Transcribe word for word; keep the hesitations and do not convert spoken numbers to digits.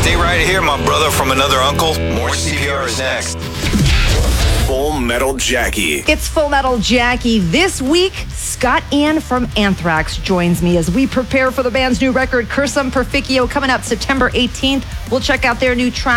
Stay right here, my brother from another uncle. More C P R is next. Full Metal Jackie. It's Full Metal Jackie. This week, Scott Ian from Anthrax joins me as we prepare for the band's new record, Cursum Perficio, coming out September eighteenth. We'll check out their new track.